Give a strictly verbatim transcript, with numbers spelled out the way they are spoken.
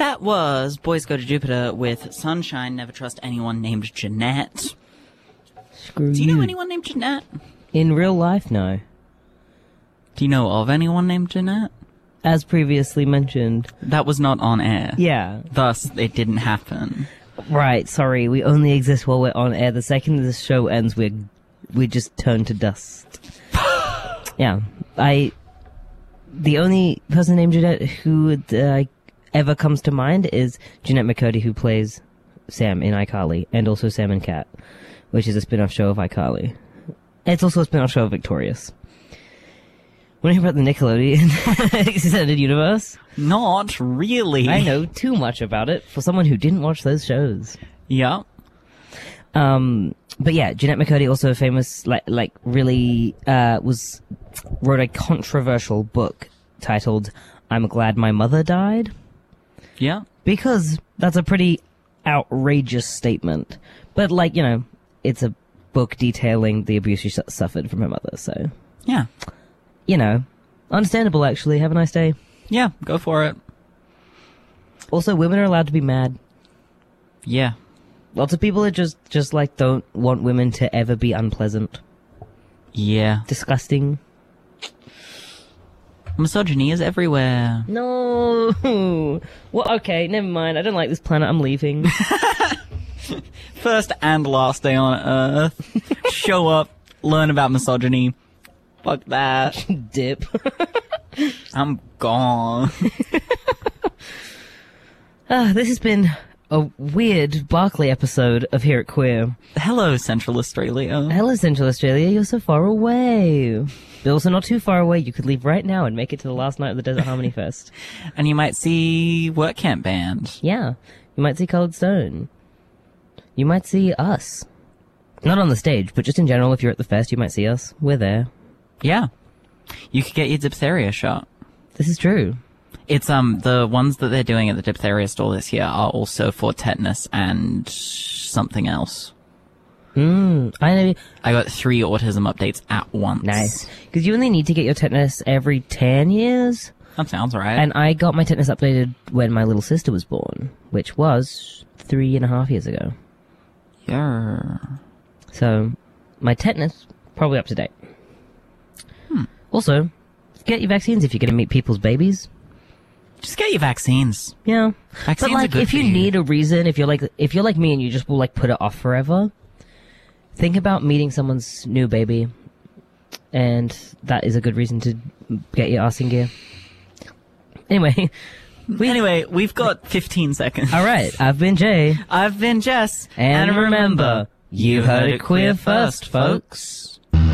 That was Boys Go to Jupiter with Sunshine, Never Trust Anyone Named Jeanette. Screw Do you know anyone named Jeanette? In real life, no. Do you know of anyone named Jeanette? As previously mentioned. That was not on air. Yeah. Thus, it didn't happen. Right, sorry, we only exist while we're on air. The second this show ends, we're, we just turn to dust. Yeah. I... The only person named Jeanette who uh, ever comes to mind is Jeanette McCurdy, who plays Sam in iCarly, and also Sam and Cat, which is a spin-off show of iCarly. It's also a spin-off show of Victorious. Want to hear about the Nickelodeon Extended Universe? Not really. I know too much about it for someone who didn't watch those shows. Yeah. Um, but yeah, Jeanette McCurdy, also famous, like, like really, uh, was, wrote a controversial book titled I'm Glad My Mother Died. Yeah. Because that's a pretty outrageous statement. But, like, you know, it's a book detailing the abuse she su- suffered from her mother, so. Yeah. You know, understandable, actually. Have a nice day. Yeah, go for it. Also, women are allowed to be mad. Yeah. Lots of people are just, just like, don't want women to ever be unpleasant. Yeah. Disgusting. Misogyny is everywhere. No. Well, okay, never mind. I don't like this planet. I'm leaving. First and last day on Earth. Show up, learn about misogyny. Fuck that. Dip. I'm gone. Ah, this has been a weird Barclay episode of Here at Queer. Hello, Central Australia. Hello, Central Australia. You're so far away. But also not too far away. You could leave right now and make it to the last night of the Desert Harmony Fest. And you might see Work Camp Band. Yeah. You might see Coloured Stone. You might see us. Not on the stage, but just in general, if you're at the fest, you might see us. We're there. Yeah. You could get your diphtheria shot. This is true. It's, um, the ones that they're doing at the diphtheria stall this year are also for tetanus and something else. Mm, I know. I got three autism updates at once. Nice. Because you only need to get your tetanus every ten years. That sounds right. And I got my tetanus updated when my little sister was born, which was three and a half years ago. Yeah. So, my tetanus, probably up to date. Hmm. Also, get your vaccines if you're going to meet people's babies. Just get your vaccines. Yeah. Vaccines but like, are good if you, for you need a reason, if you're like, if you're like me and you just will like put it off forever, think about meeting someone's new baby, and that is a good reason to get your ass in gear. Anyway. We, anyway, we've got fifteen seconds. All right. I've been Jay. I've been Jess. And, and remember, you heard it queer first, folks.